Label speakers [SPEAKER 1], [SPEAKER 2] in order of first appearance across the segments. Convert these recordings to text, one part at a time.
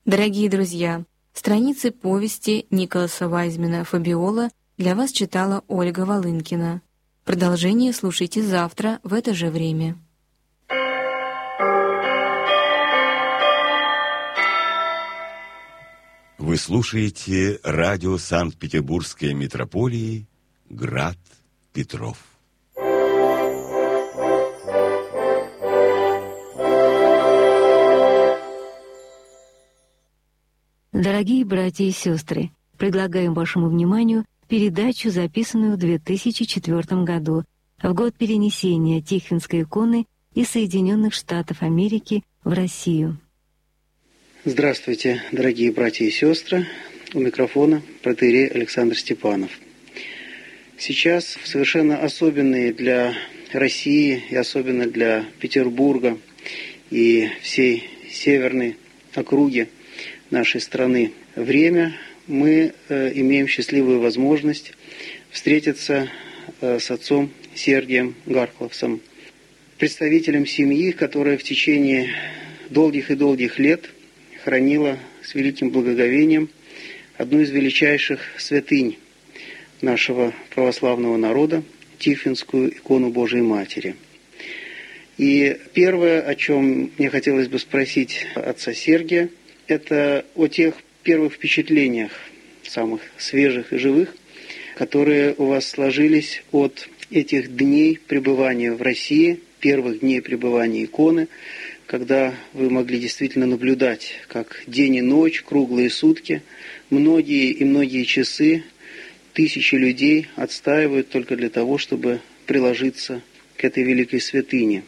[SPEAKER 1] Дорогие друзья, страницы повести Николаса Вайзмена «Фабиола» для вас читала Ольга Волынкина. Продолжение слушайте завтра в это же время.
[SPEAKER 2] Вы слушаете радио Санкт-Петербургской митрополии «Град Петров».
[SPEAKER 3] Дорогие братья и сестры, предлагаем вашему вниманию передачу, записанную в 2004 году, в год перенесения Тихвинской иконы из Соединенных Штатов Америки в Россию.
[SPEAKER 4] Здравствуйте, дорогие братья и сестры. У микрофона протоиерей Александр Степанов. Сейчас в совершенно особенные для России и особенно для Петербурга и всей северной округи нашей страны время мы имеем счастливую возможность встретиться с отцом Сергием Гаркловцем, представителем семьи, которая в течение долгих и долгих лет хранила с великим благоговением одну из величайших святынь нашего православного народа, Тихвинскую икону Божией Матери. И первое, о чем мне хотелось бы спросить отца Сергия, это о тех первых впечатлениях, самых свежих и живых, которые у вас сложились от этих дней пребывания в России, первых дней пребывания иконы, когда вы могли действительно наблюдать, как день и ночь, круглые сутки, многие и многие часы, тысячи людей отстаивают только для того, чтобы приложиться к этой великой святыне.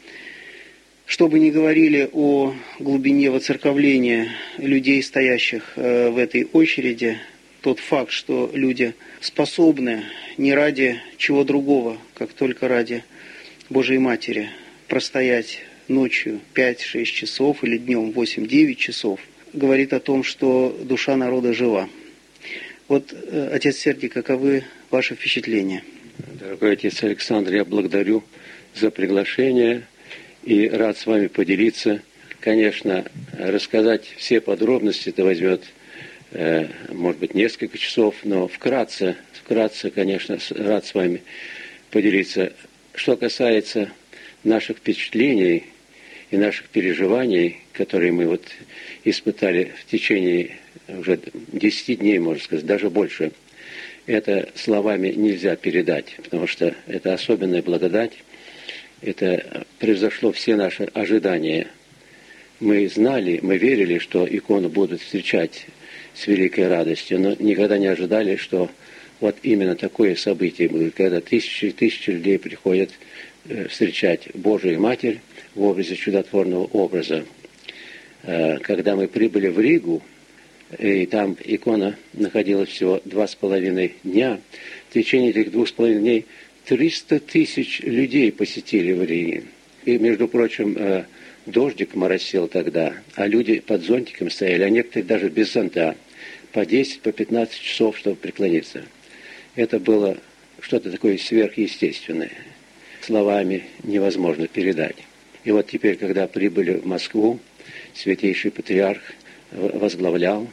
[SPEAKER 4] Что бы ни говорили о глубине воцерковления людей, стоящих в этой очереди, тот факт, что люди способны не ради чего другого, как только ради Божией Матери, простоять ночью 5-6 часов или днем 8-9 часов, говорит о том, что душа народа жива. Вот, отец Сергий, каковы ваши впечатления?
[SPEAKER 5] Дорогой отец Александр, я благодарю за приглашение и рад с вами поделиться. Конечно, рассказать все подробности это возьмет, может быть, несколько часов, но вкратце, конечно, рад с вами поделиться. Что касается наших впечатлений и наших переживаний, которые мы вот испытали в течение уже 10 дней, можно сказать, даже больше, это словами нельзя передать, потому что это особенная благодать. Это превзошло все наши ожидания. Мы знали, мы верили, что икону будут встречать с великой радостью, но никогда не ожидали, что вот именно такое событие будет, когда тысячи и тысячи людей приходят встречать Божию Матерь в образе чудотворного образа. Когда мы прибыли в Ригу, и там икона находилась всего 2,5 дня, в течение этих 2,5 дней 300 тысяч людей посетили в Риге. И, между прочим, дождик моросил тогда, а люди под зонтиком стояли, а некоторые даже без зонта, по 10, по 15 часов, чтобы преклониться. Это было что-то такое сверхъестественное. Словами невозможно передать. И вот теперь, когда прибыли в Москву, святейший патриарх возглавлял,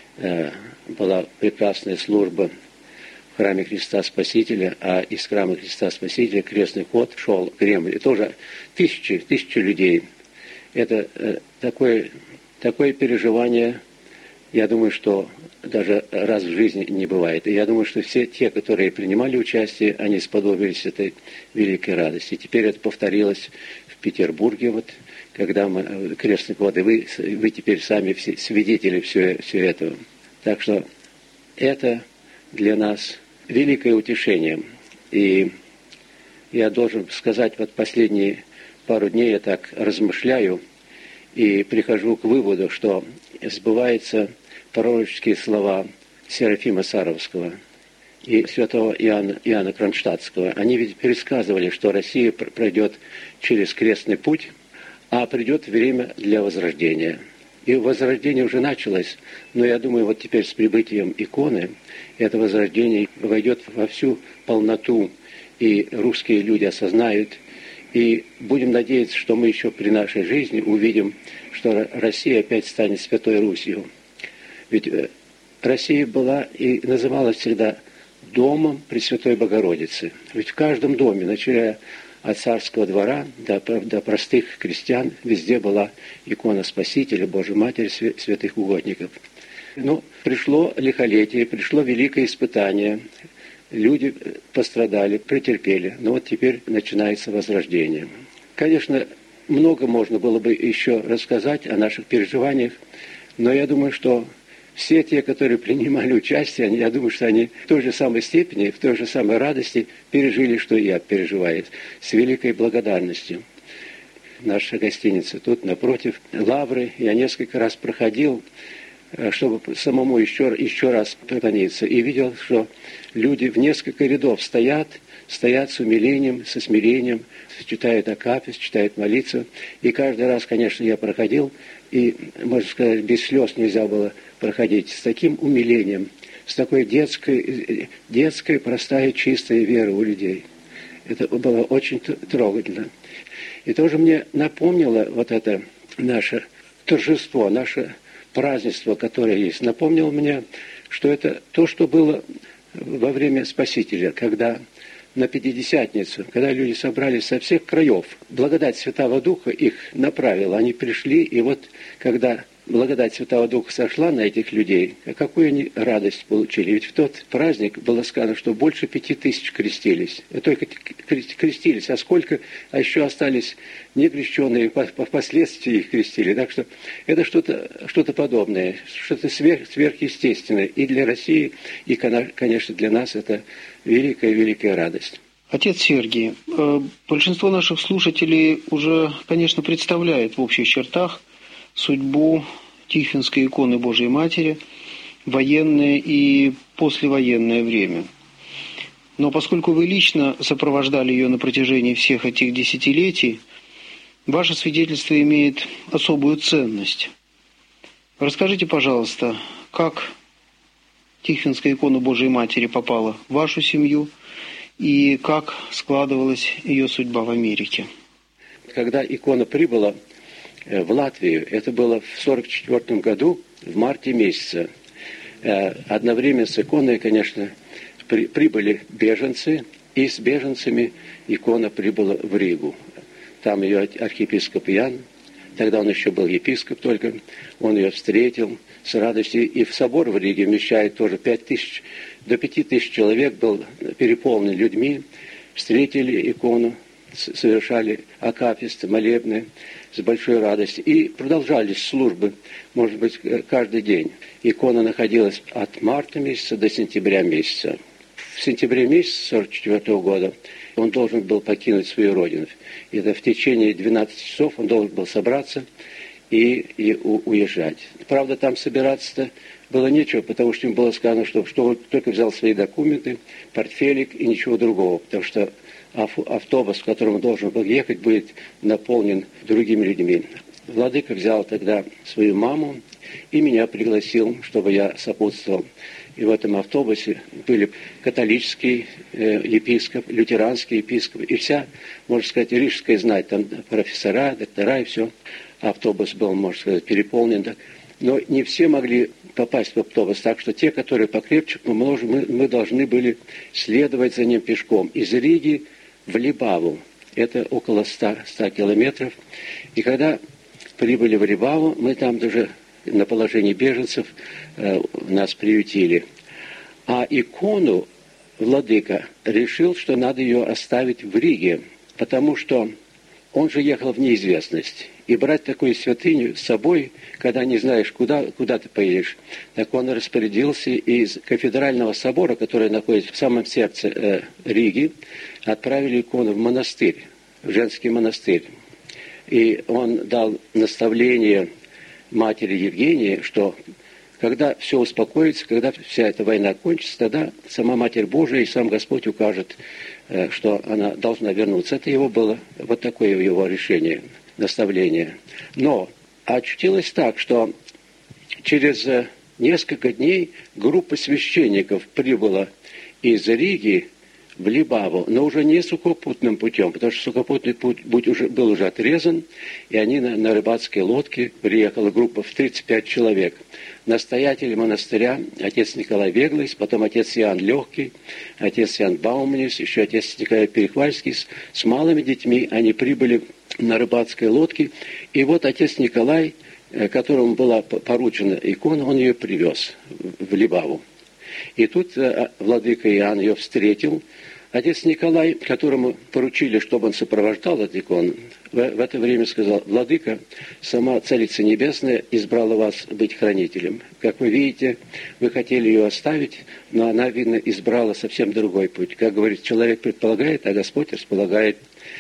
[SPEAKER 5] была прекрасная служба в храме Христа Спасителя, а из храма Христа Спасителя крестный ход шел в Кремль. И тоже тысячи людей. Это такое переживание, я думаю, что даже раз в жизни не бывает. И я думаю, что все те, которые принимали участие, они сподобились этой великой радости. Теперь это повторилось в Петербурге, вот, когда мы крестный ход, и вы теперь сами все свидетели все этого. Так что это для нас великое утешение. И я должен сказать, вот последние пару дней я так размышляю и прихожу к выводу, что сбываются пророческие слова Серафима Саровского и святого Иоанна Кронштадтского. Они ведь предсказывали, что Россия пройдет через крестный путь, а придет время для возрождения. И возрождение уже началось, но я думаю, вот теперь с прибытием иконы это возрождение войдет во всю полноту, и русские люди осознают, и будем надеяться, что мы еще при нашей жизни увидим что Россия опять станет Святой Русью. Ведь Россия была и называлась всегда домом Пресвятой Богородицы. Ведь в каждом доме, начиная от царского двора до простых крестьян, везде была икона Спасителя, Божьей Матери, святых угодников. Но пришло лихолетие, пришло великое испытание. Люди пострадали, претерпели. Но вот теперь начинается возрождение. Конечно, много можно было бы еще рассказать о наших переживаниях, но я думаю, что все те, которые принимали участие, я думаю, что они в той же самой степени, в той же самой радости пережили, что и я переживаю, с великой благодарностью. Наша гостиница тут напротив Лавры. Я несколько раз проходил, чтобы самому еще раз поклониться, и видел, что люди в несколько рядов стоят с умилением, со смирением, читают акафист, читают молитву. И каждый раз, конечно, я проходил, и, можно сказать, без слез нельзя было проходить, с таким умилением, с такой детской, простая, чистая вера у людей. Это было очень трогательно. И тоже мне напомнило вот это наше торжество, наше празднество, которое есть. Напомнило мне, что это то, что было во время Спасителя, когда на Пятидесятницу, когда люди собрались со всех краев, благодать Святого Духа их направила. Они пришли, и вот когда благодать Святого Духа сошла на этих людей, какую они радость получили. Ведь в тот праздник было сказано, что больше 5000 крестились. Только крестились, а еще остались некрещенные, впоследствии их крестили. Так что это что-то подобное, что-то сверхъестественное. И для России, и, конечно, для нас это великая радость.
[SPEAKER 4] Отец Сергий, большинство наших слушателей уже, конечно, представляет в общих чертах судьбу Тихвинской иконы Божией Матери в военное и послевоенное время. Но поскольку вы лично сопровождали ее на протяжении всех этих десятилетий, ваше свидетельство имеет особую ценность. Расскажите, пожалуйста, как Тихвинская икона Божией Матери попала в вашу семью и как складывалась ее судьба в Америке?
[SPEAKER 5] Когда икона прибыла в Латвию, это было в 1944 году, в марте месяце. Одновременно с иконой, конечно, прибыли беженцы, и с беженцами икона прибыла в Ригу. Там ее архиепископ Ян, тогда он еще был епископ только, он ее встретил с радостью. И в собор в Риге вмещает тоже 5000, до 5000 человек, был переполнен людьми, встретили икону, совершали акафисты, молебны с большой радостью. И продолжались службы, может быть, каждый день. Икона находилась от марта месяца до сентября месяца. В сентябре месяца 1944 года он должен был покинуть свою родину. И это в течение 12 часов он должен был собраться и уезжать. Правда, там собираться-то было нечего, потому что им было сказано, что он только взял свои документы, портфелик и ничего другого, потому что автобус, в котором он должен был ехать, будет наполнен другими людьми. Владыка взял тогда свою маму и меня пригласил, чтобы я сопутствовал. И в этом автобусе были католический епископ, лютеранский епископ, и вся, можно сказать, рижская знать, там профессора, доктора и все. Автобус был, можно сказать, переполнен. Но не все могли попасть в автобус, так что те, которые покрепче, мы должны были следовать за ним пешком. Из Риги в Либаву, это около 100 километров. И когда прибыли в Либаву, мы там даже на положении беженцев нас приютили. А икону владыка решил, что надо ее оставить в Риге, потому что он же ехал в неизвестность. И брать такую святыню с собой, когда не знаешь, куда ты поедешь. Так он распорядился из кафедрального собора, который находится в самом сердце Риги, отправили икону в монастырь, в женский монастырь. И он дал наставление матери Евгении, что когда все успокоится, когда вся эта война кончится, тогда сама Матерь Божия и сам Господь укажет, что она должна вернуться. Это его было, вот такое его решение, наставление. Но очутилось так, что через несколько дней группа священников прибыла из Риги в Либаву, но уже не сухопутным путем, потому что сухопутный путь был уже отрезан, и они на рыбацкой лодке, приехала группа в 35 человек. Настоятель монастыря, отец Николай Веглис, потом отец Иоанн Легкий, отец Иоанн Бауманис, еще отец Николай Перехвальский, с малыми детьми они прибыли на рыбацкой лодке, и вот отец Николай, которому была поручена икона, он ее привез в Либаву. И тут владыка Иоанн ее встретил. Отец Николай, которому поручили, чтобы он сопровождал эту икону, в это время сказал: «Владыка, сама Царица Небесная избрала вас быть хранителем. Как вы видите, вы хотели ее оставить, но она, видно, избрала совсем другой путь. Как говорит, человек предполагает, а Господь располагает».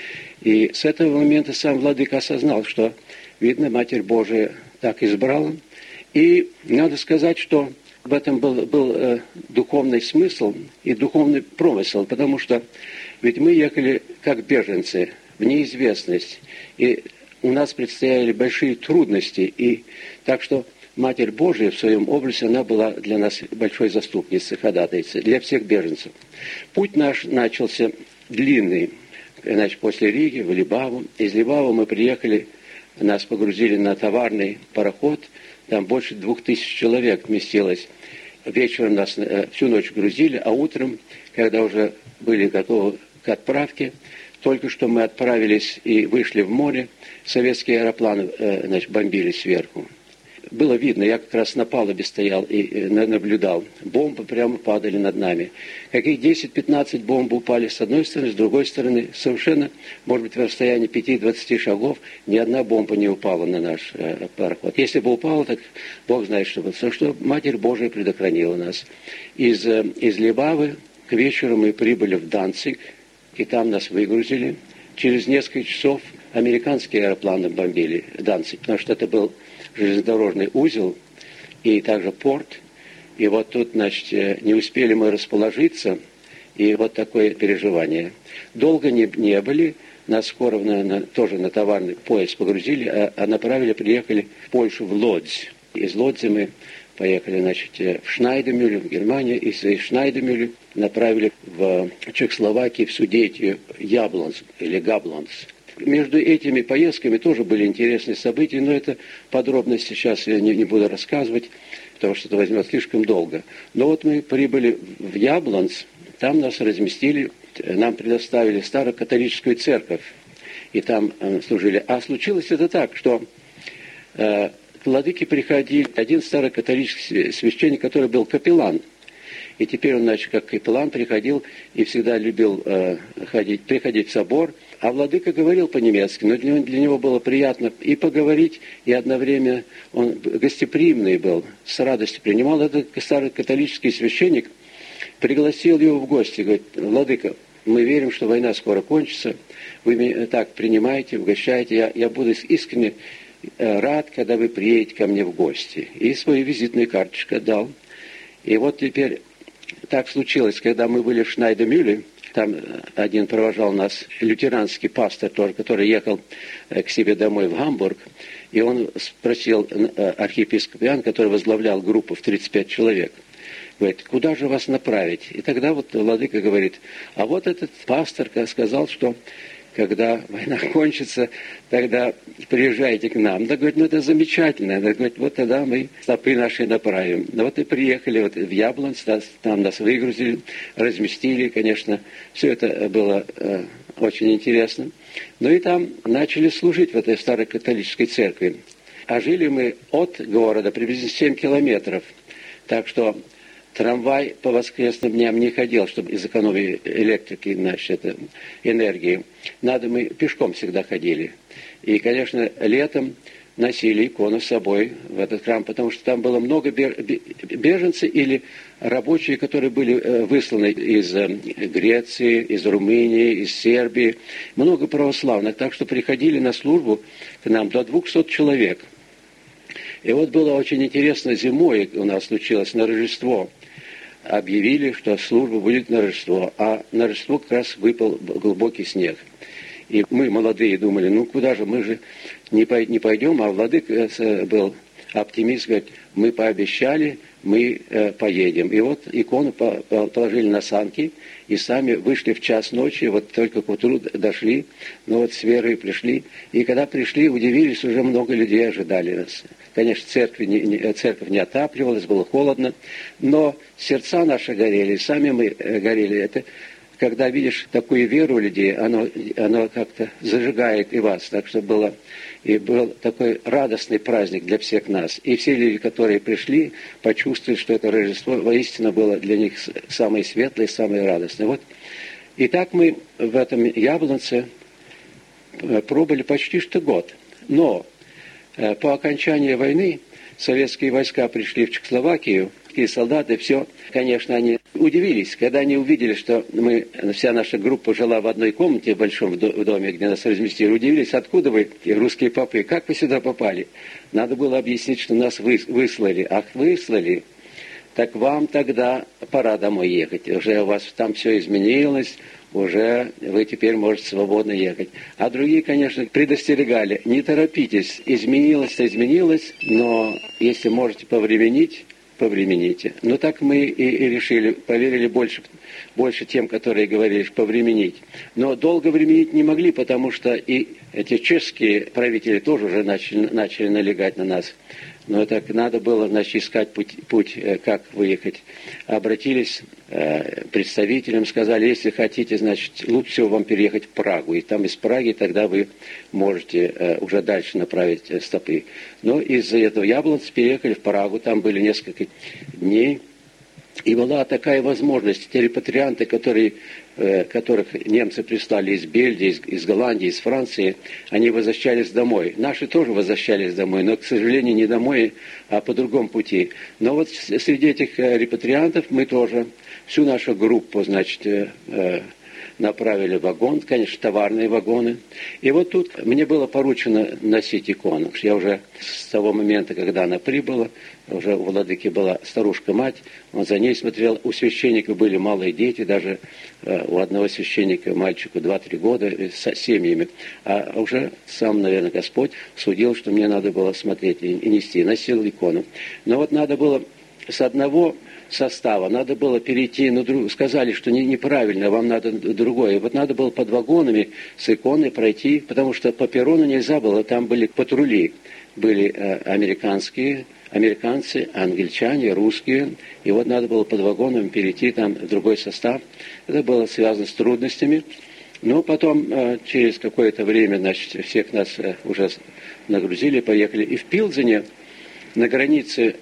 [SPEAKER 5] И с этого момента сам владыка осознал, что, видно, Матерь Божия так избрала. И надо сказать, что в этом был духовный смысл и духовный промысел, потому что ведь мы ехали как беженцы в неизвестность, и у нас предстояли большие трудности, и так что Матерь Божия в своем образе, она была для нас большой заступницей, ходатайцей, для всех беженцев. Путь наш начался длинный, значит, после Риги в Либаву. Из Либавы мы приехали, нас погрузили на товарный пароход. Там больше 2000 человек вместилось. Вечером нас всю ночь грузили, а утром, когда уже были готовы к отправке, только что мы отправились и вышли в море, советские аэропланы бомбили сверху. Было видно, я как раз на палубе стоял и наблюдал. Бомбы прямо падали над нами. Каких 10-15 бомб упали с одной стороны, с другой стороны. Совершенно, может быть, в расстоянии 5-20 шагов ни одна бомба не упала на наш пароход. Если бы упала, так Бог знает, что было. Что Матерь Божия предохранила нас. Из Либавы к вечеру мы прибыли в Данциг, и там нас выгрузили. Через несколько часов американские аэропланы бомбили Данциг, потому что это был железнодорожный узел и также порт. И вот тут, значит, не успели мы расположиться, и вот такое переживание. Долго не были, нас скоро тоже на товарный поезд погрузили, а приехали в Польшу, в Лодзь. Из Лодзи мы поехали, значит, в Шнайдемюль, в Германию, и из Шнайдемюля направили в Чехословакию, в Судетию, Яблонск или Габлонс. Между этими поездками тоже были интересные события, но это подробности сейчас я не буду рассказывать, потому что это возьмет слишком долго. Но вот мы прибыли в Яблонс, там нас разместили, нам предоставили старокатолическую церковь, и там служили. А случилось это так, что к владыке приходил один старокатолический священник, который был капеллан. И теперь он, значит, как капеллан приходил и всегда любил приходить в собор. А владыка говорил по-немецки, но для него было приятно и поговорить, и одновременно он гостеприимный был, с радостью принимал. Этот старый католический священник пригласил его в гости, говорит: «Владыка, мы верим, что война скоро кончится, вы меня так принимаете, угощаете, я буду искренне рад, когда вы приедете ко мне в гости». И свою визитную карточку дал. И вот теперь так случилось, когда мы были в Шнайдемюле, там один провожал нас лютеранский пастор тоже, который ехал к себе домой в Гамбург, и он спросил архиепископ Иоанн, который возглавлял группу в 35 человек, говорит: «Куда же вас направить?» И тогда вот владыка говорит: «А вот этот пастор сказал, что когда война кончится, тогда приезжайте к нам». Да, говорит, это замечательно. Да, говорит, вот тогда мы стопы наши направим. Ну вот и приехали вот в Яблонс, там нас выгрузили, разместили, конечно, все это было очень интересно. Ну и там начали служить в этой старой католической церкви. А жили мы от города приблизительно 7 километров. Так что трамвай по воскресным дням не ходил, чтобы из экономии электрики, значит, энергии. Мы пешком всегда ходили. И, конечно, летом носили икону с собой в этот храм, потому что там было много беженцев или рабочие, которые были высланы из Греции, из Румынии, из Сербии. Много православных. Так что приходили на службу к нам до 200 человек. И вот было очень интересно, зимой у нас случилось на Рождество. Объявили, что служба будет на Рождество, а на Рождество как раз выпал глубокий снег. И мы, молодые, думали, куда же, мы же не пойдем, а владыка был оптимист, говорит, мы пообещали, мы поедем. И вот икону положили на санки и сами вышли в час ночи, вот только к утру дошли, но вот с верой пришли. И когда пришли, удивились, уже много людей ожидали нас. Конечно, церковь не отапливалась, было холодно, но сердца наши горели, сами мы горели. Это когда видишь такую веру у людей, оно как-то зажигает и вас. Так что был такой радостный праздник для всех нас. И все люди, которые пришли, почувствовали, что это Рождество воистину было для них самое светлое, самое радостное. Вот. И так мы в этом Яблонце пробыли почти что год. Но по окончании войны советские войска пришли в Чехословакию, и солдаты, все, конечно, они удивились, когда они увидели, что вся наша группа жила в одной комнате в большом доме, где нас разместили. Удивились, откуда вы, русские попы, как вы сюда попали? Надо было объяснить, что нас выслали. Ах, выслали? Так вам тогда пора домой ехать. Уже у вас там все изменилось, уже вы теперь можете свободно ехать. А другие, конечно, предостерегали, не торопитесь, изменилось, но если можете повременить, повремените. Но так мы и решили, поверили больше тем, которые говорили, повременить. Но долго временить не могли, потому что и эти чешские правители тоже уже начали налегать на нас. Но так надо было, значит, искать путь, как выехать. Обратились к представителям, сказали, если хотите, значит, лучше всего вам переехать в Прагу. И там из Праги тогда вы можете уже дальше направить стопы. Но из-за этого Яблонца переехали в Прагу, там были несколько дней. И была такая возможность, те репатрианты, которых немцы прислали из Бельгии, из Голландии, из Франции, они возвращались домой. Наши тоже возвращались домой, но, к сожалению, не домой, а по другому пути. Но вот среди этих репатриантов мы тоже, всю нашу группу, значит, направили в вагон, конечно, товарные вагоны. И вот тут мне было поручено носить икону. Я уже с того момента, когда она прибыла, уже у владыки была старушка-мать, он за ней смотрел. У священника были малые дети, даже у одного священника мальчику 2-3 года с семьями. А уже сам, наверное, Господь судил, что мне надо было смотреть и нести. Носил икону. Но вот надо было с одного состава, надо было перейти на другой. Сказали, что неправильно, вам надо другое. Вот надо было под вагонами с иконой пройти, потому что по перрону нельзя было, там были патрули. Были американцы, англичане, русские. И вот надо было под вагонами перейти там в другой состав. Это было связано с трудностями. Но потом, через какое-то время, значит, всех нас уже нагрузили, поехали. И в Пилзене, на границе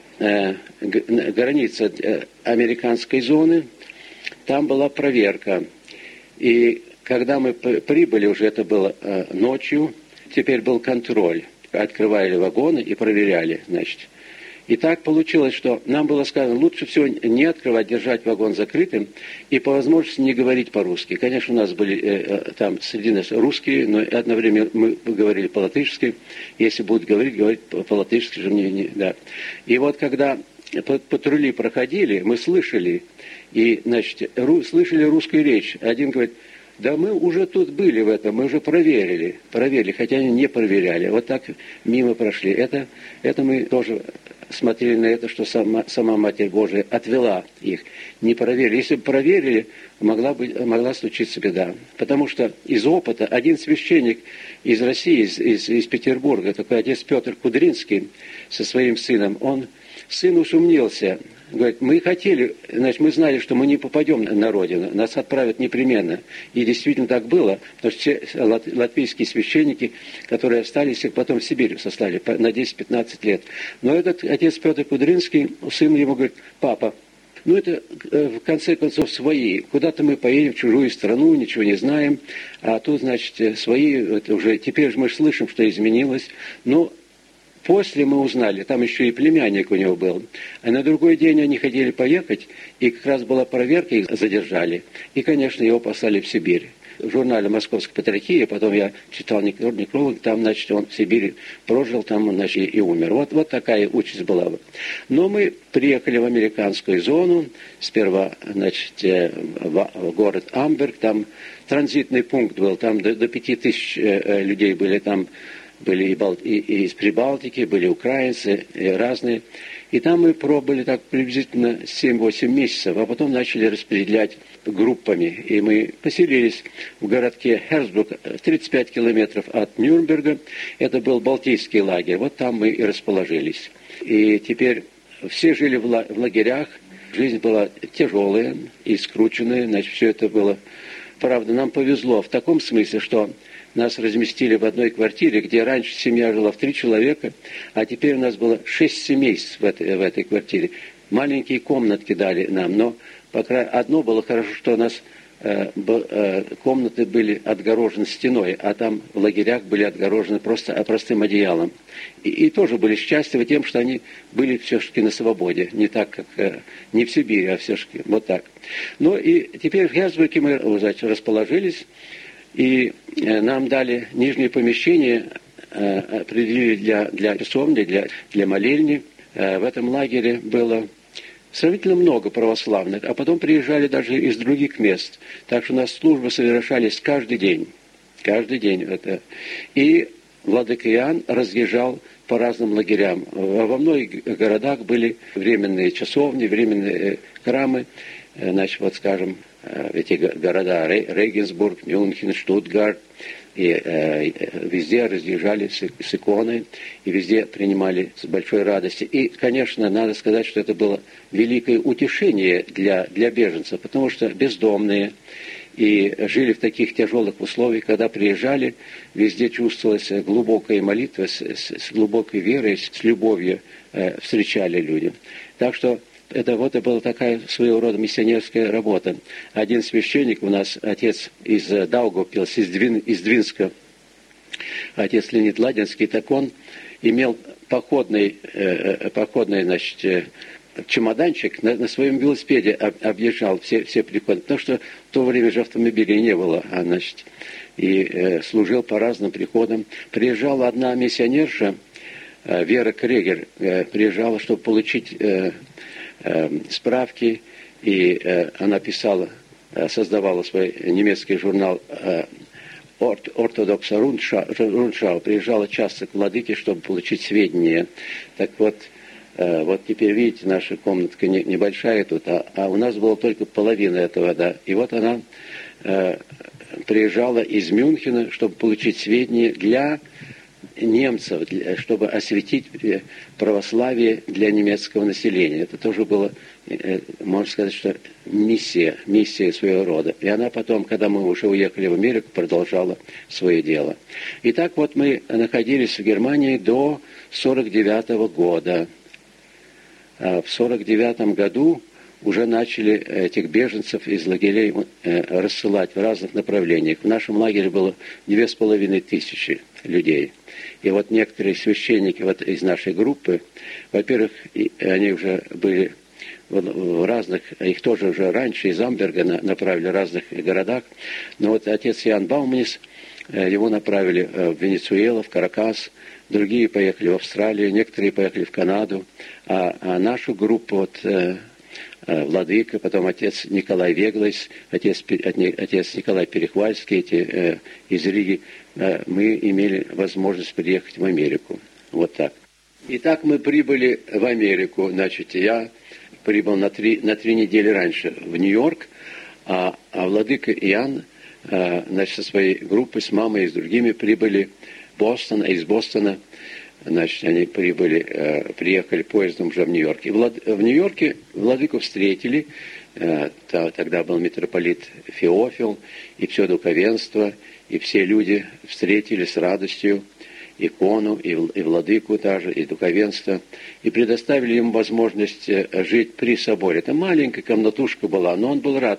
[SPEAKER 5] американской зоны, там была проверка. И когда мы прибыли, уже это было ночью, теперь был контроль. Открывали вагоны и проверяли, значит. И так получилось, что нам было сказано, лучше всего не открывать, держать вагон закрытым и по возможности не говорить по-русски. Конечно, у нас были там среди нас русские, но одно время мы говорили по-латышски. Если будут говорить по-латышски же мне да. И вот когда патрули проходили, мы слышали, и, значит, слышали русскую речь. Один говорит, да мы уже тут были в этом, мы уже проверили, хотя они не проверяли. Вот так мимо прошли. Это мы тоже смотрели на это, что сама Матерь Божия отвела их. Не проверили. Если бы проверили, могла случиться беда. Потому что из опыта один священник из России, из Петербурга, такой отец Петр Кудринский со своим сыном, сын усомнился. Говорит, мы хотели, значит, мы знали, что мы не попадем на родину, нас отправят непременно. И действительно так было, потому что все латвийские священники, которые остались, их потом в Сибирь сослали на 10-15 лет. Но этот отец Петр Кудринский, сын ему говорит, папа, это в конце концов свои. Куда-то мы поедем в чужую страну, ничего не знаем, а тут, значит, свои, это уже, теперь же мы слышим, что изменилось, но после мы узнали, там еще и племянник у него был. А на другой день они хотели поехать, и как раз была проверка, их задержали. И, конечно, его послали в Сибирь. В журнале «Московская патриархия», потом я читал некролог, там, значит, он в Сибири прожил, там он, значит, и умер. Вот такая участь была. Но мы приехали в американскую зону, сперва, значит, в город Амберг, там транзитный пункт был, там до 5000 людей были там были и из Прибалтики, были украинцы, и разные. И там мы пробыли так приблизительно 7-8 месяцев, а потом начали распределять группами. И мы поселились в городке Херцбург, 35 километров от Нюрнберга. Это был Балтийский лагерь. Вот там мы и расположились. И теперь все жили в лагерях. Жизнь была тяжелая и скрученная. Значит, все это было... Правда, нам повезло в таком смысле, что нас разместили в одной квартире, где раньше семья жила в 3 человека, а теперь у нас было 6 семейств в этой квартире. Маленькие комнатки дали нам, но одно было хорошо, что у нас комнаты были отгорожены стеной, а там в лагерях были отгорожены простым одеялом. И тоже были счастливы тем, что они были все-таки на свободе, не так, как не в Сибири, а все-таки вот так. Ну и теперь в Херцбурге мы, значит, расположились, и нам дали нижнее помещение, определили для часовни, для молельни. В этом лагере было сравнительно много православных, а потом приезжали даже из других мест. Так что у нас службы совершались каждый день. Каждый день это. И владыка Иоанн разъезжал по разным лагерям. Во многих городах были временные часовни, временные храмы. Значит, вот скажем, эти города Регенсбург, Мюнхен, Штутгарт. И везде разъезжали с иконой, и везде принимали с большой радостью. И, конечно, надо сказать, что это было великое утешение для беженцев, потому что бездомные и жили в таких тяжелых условиях, когда приезжали, везде чувствовалась глубокая молитва, с глубокой верой, с любовью встречали люди. Так что это была такая своего рода миссионерская работа. Один священник у нас, отец из Даугавпилса, из Двинска, отец Леонид Ладинский, так он имел походный значит, чемоданчик, на своем велосипеде объезжал все приходы, потому что в то время же автомобилей не было, значит, и служил по разным приходам. Приезжала одна миссионерша, Вера Крегер, приезжала, чтобы получить справки, и она писала, создавала свой немецкий журнал «Ортодокса Рundschau», приезжала часто к владыке, чтобы получить сведения. Так вот теперь, видите, наша комнатка небольшая тут, а у нас была только половина этого, да. И вот она приезжала из Мюнхена, чтобы получить сведения для немцев, чтобы осветить православие для немецкого населения. Это тоже было, можно сказать, что миссия своего рода. И она потом, когда мы уже уехали в Америку, продолжала свое дело. Итак, вот мы находились в Германии до 1949 года. В 1949 году уже начали этих беженцев из лагерей рассылать в разных направлениях. В нашем лагере было 2500 людей. И вот некоторые священники вот из нашей группы, во-первых, они уже были в разных, их тоже уже раньше из Амберга направили в разных городах, но вот отец Иоанн Бауманис, его направили в Венесуэлу, в Каракас, другие поехали в Австралию, некоторые поехали в Канаду, а нашу группу вот владыка, потом отец Николай Веглайс, отец Николай Перехвальский, эти из Риги, мы имели возможность приехать в Америку. Вот так. Итак, мы прибыли в Америку. Значит, я прибыл на три недели раньше в Нью-Йорк, а владыка Иоанн, значит, со своей группой, с мамой и с другими прибыли в Бостон, а из Бостона, значит, они приехали поездом уже в Нью-Йорк. И в Нью-Йорке владыку встретили, тогда был митрополит Феофил, и все духовенство, и все люди встретили с радостью икону, и владыку даже, и духовенство, и предоставили ему возможность жить при соборе. Это маленькая комнатушка была, но он был рад